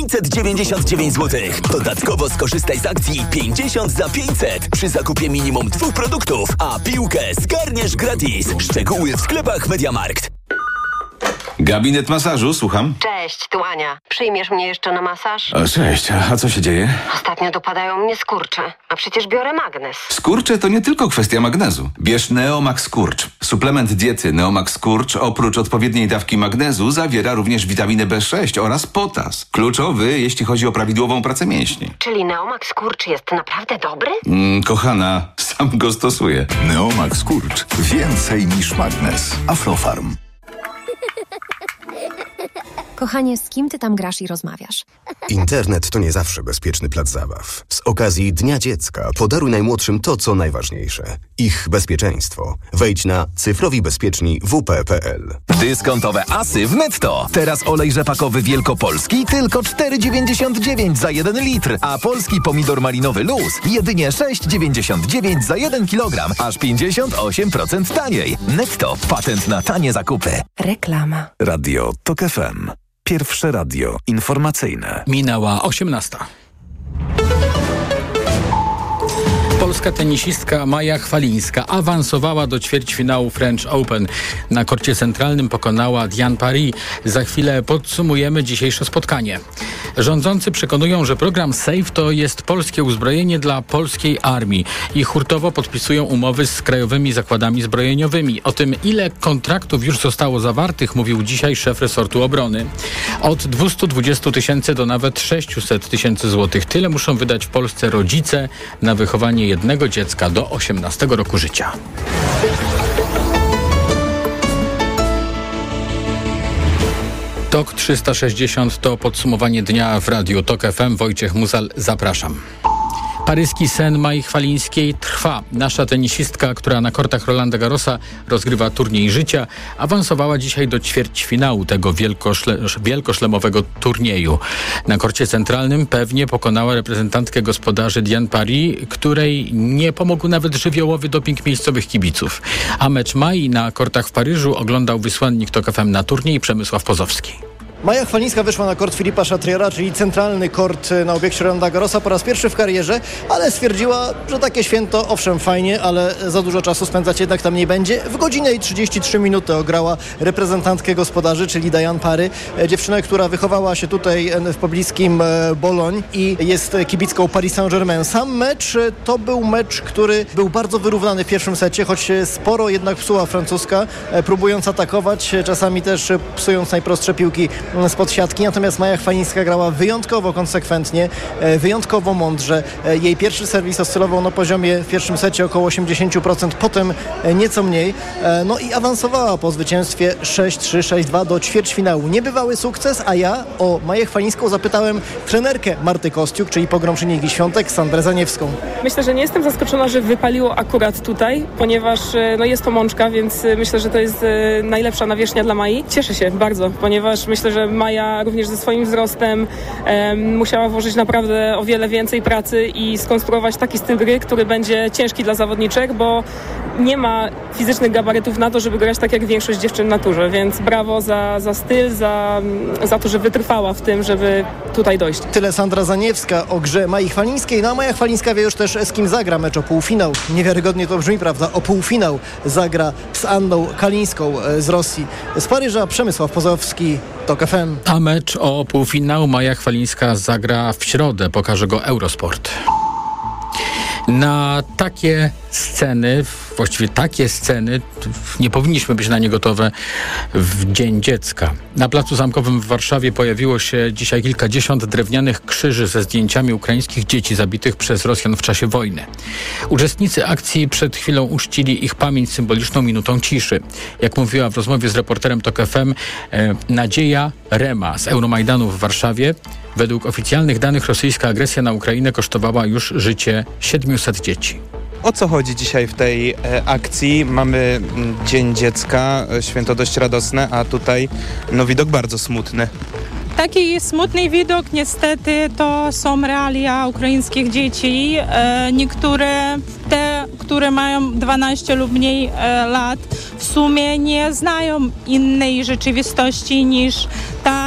599 zł. Dodatkowo skorzystaj z akcji 50 za 500 przy zakupie minimum 2 produktów, a piłkę zgarniesz gratis. Szczegóły w sklepach MediaMarkt. Gabinet masażu, słucham. Cześć, tu Ania. Przyjmiesz mnie jeszcze na masaż? O, cześć, a co się dzieje? Ostatnio dopadają mnie skurcze, a przecież biorę magnes. Skurcze to nie tylko kwestia magnezu. Bierz Neomax Skurcz. Suplement diety Neomax Skurcz oprócz odpowiedniej dawki magnezu zawiera również witaminę B6 oraz potas. Kluczowy, jeśli chodzi o prawidłową pracę mięśni. Czyli Neomax Skurcz jest naprawdę dobry? Kochana, sam go stosuję. Neomax Skurcz. Więcej niż magnes. Aflofarm. Kochanie, z kim ty tam grasz i rozmawiasz? Internet to nie zawsze bezpieczny plac zabaw. Z okazji Dnia Dziecka podaruj najmłodszym to, co najważniejsze. Ich bezpieczeństwo. Wejdź na cyfrowibezpieczni.wp.pl. Dyskontowe asy w Netto. Teraz olej rzepakowy wielkopolski tylko 4,99 za 1 litr, a polski pomidor malinowy Luz jedynie 6,99 za 1 kilogram, aż 58% taniej. Netto. Patent na tanie zakupy. Reklama. Radio TOK FM. Pierwsze radio informacyjne. Minęła 18. Polska tenisistka Maja Chwalińska awansowała do ćwierćfinału French Open. Na korcie centralnym pokonała Diane Paris. Za chwilę podsumujemy dzisiejsze spotkanie. Rządzący przekonują, że program SAFE to jest polskie uzbrojenie dla polskiej armii i hurtowo podpisują umowy z krajowymi zakładami zbrojeniowymi. O tym, ile kontraktów już zostało zawartych, mówił dzisiaj szef resortu obrony. Od 220 000 do nawet 600 000 złotych. Tyle muszą wydać w Polsce rodzice na wychowanie jednego dziecka do 18 roku życia. TOK 360 to podsumowanie dnia w Radiu TOK FM. Wojciech Muzal, zapraszam. Paryski sen Mai Chwalińskiej trwa. Nasza tenisistka, która na kortach Rolanda Garrosa rozgrywa turniej życia, awansowała dzisiaj do ćwierćfinału tego wielkoszlemowego turnieju. Na korcie centralnym pewnie pokonała reprezentantkę gospodarzy Diane Paris, której nie pomógł nawet żywiołowy doping miejscowych kibiców. A mecz Mai na kortach w Paryżu oglądał wysłannik TOK FM na turniej Przemysław Pozowski. Maja Chwalińska wyszła na kort Filipa Chatriera, czyli centralny kort na obiekcie Rolanda Garrosa po raz pierwszy w karierze, ale stwierdziła, że takie święto owszem fajnie, ale za dużo czasu spędzać jednak tam nie będzie. W godzinę i 33 minuty ograła reprezentantkę gospodarzy, czyli Diane Paris, dziewczynę, która wychowała się tutaj w pobliskim Bologne i jest kibicką Paris Saint-Germain. Sam mecz to był mecz, który był bardzo wyrównany w pierwszym secie, choć sporo jednak psuła francuska, próbując atakować, czasami też psując najprostsze piłki spod siatki, natomiast Maja Chwalińska grała wyjątkowo konsekwentnie, wyjątkowo mądrze. Jej pierwszy serwis oscylował na poziomie w pierwszym secie około 80%, potem nieco mniej. No i awansowała po zwycięstwie 6-3, 6-2 do ćwierćfinału. Niebywały sukces, a ja o Maję Chwalińską zapytałem trenerkę Marty Kostiuk, czyli pogromczyni Igi Świątek, Sandrę Zaniewską. Myślę, że nie jestem zaskoczona, że wypaliło akurat tutaj, ponieważ jest to mączka, więc myślę, że to jest najlepsza nawierzchnia dla Mai. Cieszę się bardzo, ponieważ myślę, że Maja również ze swoim wzrostem musiała włożyć naprawdę o wiele więcej pracy i skonstruować taki styl gry, który będzie ciężki dla zawodniczek, bo nie ma fizycznych gabarytów na to, żeby grać tak jak większość dziewczyn na turze, więc brawo za styl, za to, że wytrwała w tym, żeby tutaj dojść. Tyle Sandra Zaniewska o grze Mai Chwalińskiej. No a Maja Chwalińska wie już też, z kim zagra mecz o półfinał. Niewiarygodnie to brzmi, prawda? O półfinał zagra z Anną Kalińską z Rosji. Z Paryża Przemysław Pozowski, TOK FM. A mecz o półfinał Maja Chwalińska zagra w środę. Pokaże go Eurosport. Na takie sceny, właściwie takie sceny, nie powinniśmy być na nie gotowe w Dzień Dziecka. Na Placu Zamkowym w Warszawie pojawiło się dzisiaj kilkadziesiąt drewnianych krzyży ze zdjęciami ukraińskich dzieci zabitych przez Rosjan w czasie wojny. Uczestnicy akcji przed chwilą uczcili ich pamięć symboliczną minutą ciszy. Jak mówiła w rozmowie z reporterem TOK FM Nadzieja Rema z Euromajdanu w Warszawie, według oficjalnych danych rosyjska agresja na Ukrainę kosztowała już życie 700 dzieci. O co chodzi dzisiaj w tej akcji? Mamy Dzień Dziecka, święto dość radosne, a tutaj widok bardzo smutny. Taki smutny widok, niestety, to są realia ukraińskich dzieci. Niektóre, te, które mają 12 lub mniej lat, w sumie nie znają innej rzeczywistości niż ta,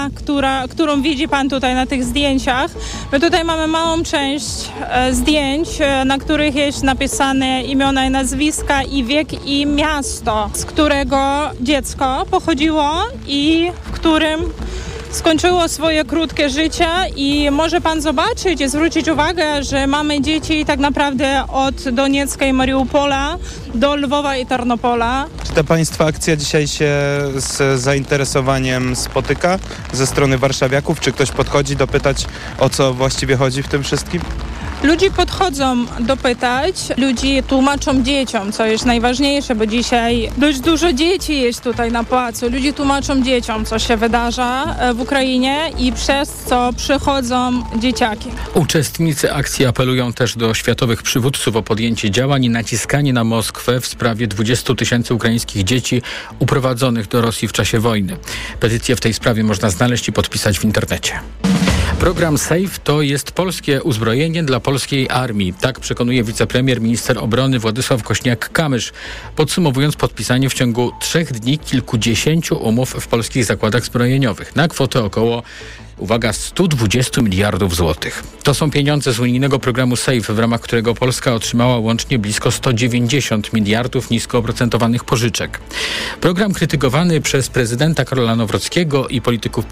ta, którą widzi pan tutaj na tych zdjęciach. My tutaj mamy małą część zdjęć, na których jest napisane imiona i nazwiska i wiek i miasto, z którego dziecko pochodziło i w którym skończyło swoje krótkie życie i może pan zobaczyć i zwrócić uwagę, że mamy dzieci tak naprawdę od Doniecka i Mariupola do Lwowa i Tarnopola. Czy ta państwa akcja dzisiaj się z zainteresowaniem spotyka ze strony warszawiaków? Czy ktoś podchodzi dopytać, o co właściwie chodzi w tym wszystkim? Ludzi podchodzą dopytać, ludzi tłumaczą dzieciom, co jest najważniejsze, bo dzisiaj dość dużo dzieci jest tutaj na placu. Ludzie tłumaczą dzieciom, co się wydarza w Ukrainie i przez co przychodzą dzieciaki. Uczestnicy akcji apelują też do światowych przywódców o podjęcie działań i naciskanie na Moskwę w sprawie 20 000 ukraińskich dzieci uprowadzonych do Rosji w czasie wojny. Petycję w tej sprawie można znaleźć i podpisać w internecie. Program SAFE to jest polskie uzbrojenie dla polskiej armii. Tak przekonuje wicepremier, minister obrony Władysław Kośniak-Kamysz, podsumowując podpisanie w ciągu 3 dni kilkudziesięciu umów w polskich zakładach zbrojeniowych na kwotę około, uwaga, 120 miliardów złotych. To są pieniądze z unijnego programu SAFE, w ramach którego Polska otrzymała łącznie blisko 190 miliardów nisko oprocentowanych pożyczek. Program krytykowany przez prezydenta Karola Nawrockiego i polityków